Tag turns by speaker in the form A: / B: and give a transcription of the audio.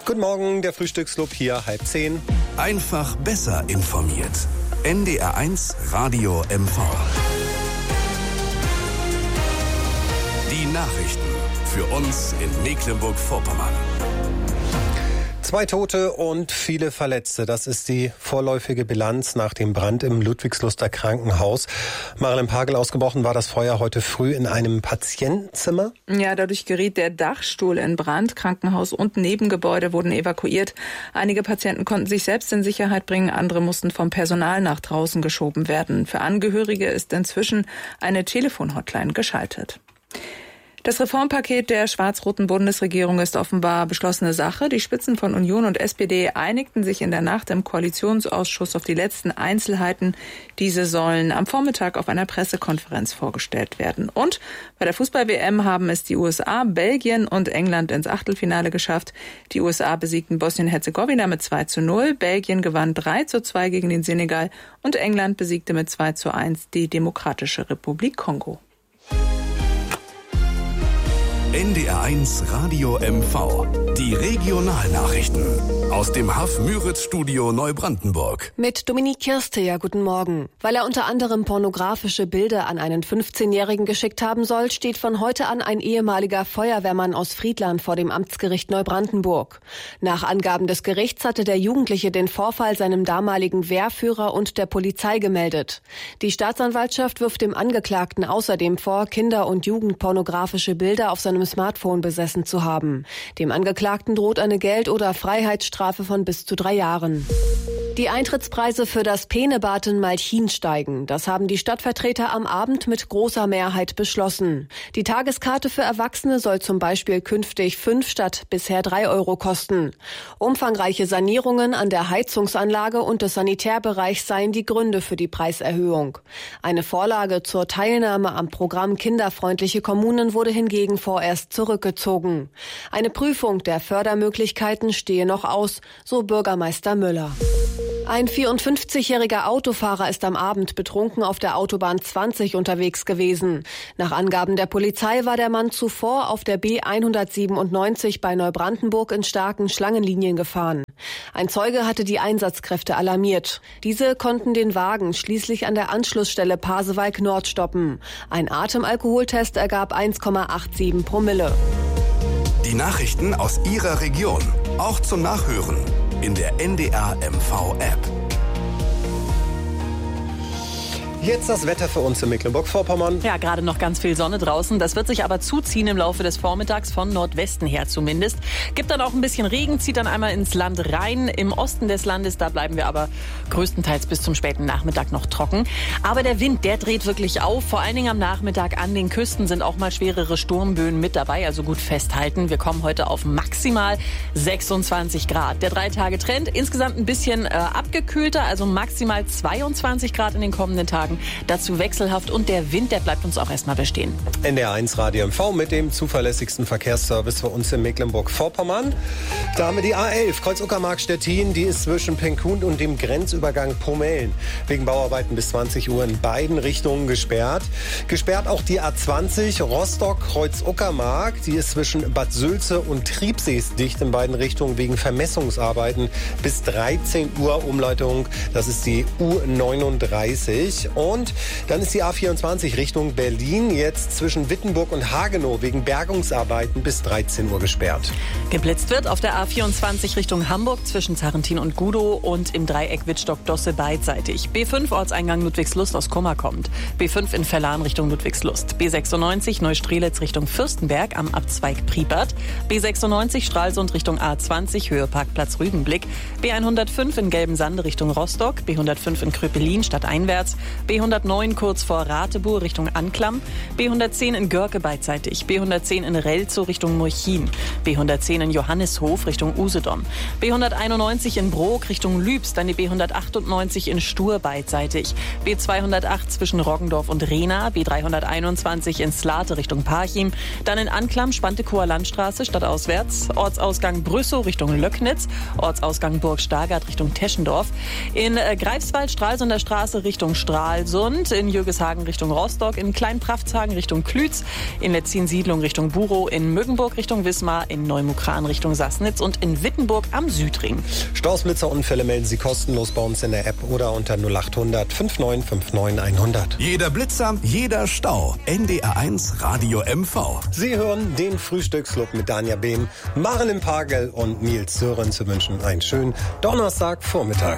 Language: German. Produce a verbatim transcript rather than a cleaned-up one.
A: Guten Morgen, der Frühstücksclub hier, halb zehn.
B: Einfach besser informiert. N D R eins Radio M V. Die Nachrichten für uns in Mecklenburg-Vorpommern.
A: Zwei Tote und viele Verletzte. Das ist die vorläufige Bilanz nach dem Brand im Ludwigsluster Krankenhaus. Marilyn Pagel, ausgebrochen war das Feuer heute früh in einem Patientenzimmer.
C: Ja, dadurch geriet der Dachstuhl in Brand. Krankenhaus und Nebengebäude wurden evakuiert. Einige Patienten konnten sich selbst in Sicherheit bringen, andere mussten vom Personal nach draußen geschoben werden. Für Angehörige ist inzwischen eine Telefonhotline geschaltet. Das Reformpaket der schwarz-roten Bundesregierung ist offenbar beschlossene Sache. Die Spitzen von Union und S P D einigten sich in der Nacht im Koalitionsausschuss auf die letzten Einzelheiten. Diese sollen am Vormittag auf einer Pressekonferenz vorgestellt werden. Und bei der Fußball-W M haben es die U S A, Belgien und England ins Achtelfinale geschafft. Die U S A besiegten Bosnien-Herzegowina mit zwei zu null. Belgien gewann drei zu zwei gegen den Senegal und England besiegte mit zwei zu eins die Demokratische Republik Kongo.
B: N D R eins Radio M V. Die Regionalnachrichten aus dem Haff-Müritz-Studio Neubrandenburg.
D: Mit Dominique Kirste, ja, guten Morgen. Weil er unter anderem pornografische Bilder an einen fünfzehnjährigen geschickt haben soll, steht von heute an ein ehemaliger Feuerwehrmann aus Friedland vor dem Amtsgericht Neubrandenburg. Nach Angaben des Gerichts hatte der Jugendliche den Vorfall seinem damaligen Wehrführer und der Polizei gemeldet. Die Staatsanwaltschaft wirft dem Angeklagten außerdem vor, Kinder- und Jugendpornografische Bilder auf seinem Smartphone besessen zu haben. Dem Angeklagten droht eine Geld- oder Freiheitsstrafe von bis zu drei Jahren. Die Eintrittspreise für das Penebad in Malchin steigen. Das haben die Stadtvertreter am Abend mit großer Mehrheit beschlossen. Die Tageskarte für Erwachsene soll zum Beispiel künftig fünf statt bisher drei Euro kosten. Umfangreiche Sanierungen an der Heizungsanlage und des Sanitärbereichs seien die Gründe für die Preiserhöhung. Eine Vorlage zur Teilnahme am Programm Kinderfreundliche Kommunen wurde hingegen vorerst zurückgezogen. Eine Prüfung der Fördermöglichkeiten stehe noch aus, so Bürgermeister Müller. Ein vierundfünfzigjähriger Autofahrer ist am Abend betrunken auf der Autobahn zwanzig unterwegs gewesen. Nach Angaben der Polizei war der Mann zuvor auf der B hundertsiebenundneunzig bei Neubrandenburg in starken Schlangenlinien gefahren. Ein Zeuge hatte die Einsatzkräfte alarmiert. Diese konnten den Wagen schließlich an der Anschlussstelle Pasewalk Nord stoppen. Ein Atemalkoholtest ergab eins Komma siebenundachtzig Promille.
B: Die Nachrichten aus Ihrer Region, auch zum Nachhören in der N D R M V App.
A: Jetzt das Wetter für uns in Mecklenburg-Vorpommern.
E: Ja, gerade noch ganz viel Sonne draußen. Das wird sich aber zuziehen im Laufe des Vormittags, von Nordwesten her zumindest. Gibt dann auch ein bisschen Regen, zieht dann einmal ins Land rein. Im Osten des Landes, da bleiben wir aber größtenteils bis zum späten Nachmittag noch trocken. Aber der Wind, der dreht wirklich auf. Vor allen Dingen am Nachmittag an den Küsten sind auch mal schwerere Sturmböen mit dabei. Also gut festhalten. Wir kommen heute auf maximal sechsundzwanzig Grad. Der Drei-Tage-Trend insgesamt ein bisschen äh, abgekühlter, also maximal zweiundzwanzig Grad in den kommenden Tagen. Dazu wechselhaft und der Wind, der bleibt uns auch erstmal bestehen.
A: N D R eins Radio M V mit dem zuverlässigsten Verkehrsservice für uns in Mecklenburg-Vorpommern. Da haben wir die A elf, Kreuz-Uckermark-Stettin, die ist zwischen Penkhuhn und dem Grenzübergang Pomellen wegen Bauarbeiten bis zwanzig Uhr in beiden Richtungen gesperrt. Gesperrt auch die A zwanzig, Rostock-Kreuz-Uckermark, die ist zwischen Bad Sülze und Triebsees dicht in beiden Richtungen wegen Vermessungsarbeiten bis dreizehn Uhr Umleitung. Das ist die U neununddreißig. Und dann ist die A vierundzwanzig Richtung Berlin jetzt zwischen Wittenburg und Hagenow wegen Bergungsarbeiten bis dreizehn Uhr gesperrt.
E: Geblitzt wird auf der A vierundzwanzig Richtung Hamburg zwischen Zarrentin und Gudow und im Dreieck Wittstock-Dosse beidseitig. B fünf Ortseingang Ludwigslust aus Kummer kommt. B fünf in Verlan Richtung Ludwigslust. B sechsundneunzig Neustrelitz Richtung Fürstenberg am Abzweig Priebert. B sechsundneunzig Stralsund Richtung A zwanzig Höhe Parkplatz Rügenblick. B hundertfünf in Gelbensande Richtung Rostock. B hundertfünf in Kröpelin stadteinwärts. B hundertneun kurz vor Ratebuhr Richtung Anklam, B hundertzehn in Görke beidseitig, B hundertzehn in Relzow Richtung Murchin, B hundertzehn in Johannishof Richtung Usedom, B hunderteinundneunzig in Brok Richtung Lübs, dann die B hundertachtundneunzig in Stur beidseitig, B zweihundertacht zwischen Roggendorf und Rehna, B dreihunderteinundzwanzig in Slate Richtung Parchim, dann in Anklam Spantekower Landstraße stadtauswärts, Ortsausgang Brüssow Richtung Löcknitz, Ortsausgang Burg Stargard Richtung Teschendorf, in Greifswald Stralsunder Straße Richtung Strahl Stralsund, in Jürgeshagen Richtung Rostock, in Kleinpraftshagen Richtung Klütz, in Letzin-Siedlung Richtung Burow, in Müggenburg Richtung Wismar, in Neumukran Richtung Sassnitz und in Wittenburg am Südring.
A: Staus, Blitzer, Unfälle melden Sie kostenlos bei uns in der App oder unter null acht hundert fünfundneunzig neunundfünfzig hundert.
B: Jeder Blitzer, jeder Stau. N D R eins Radio M V.
A: Sie hören den Frühstücksclub mit Danja Behm, Maren im Pagel und Nils Sören zu wünschen einen schönen Donnerstagvormittag.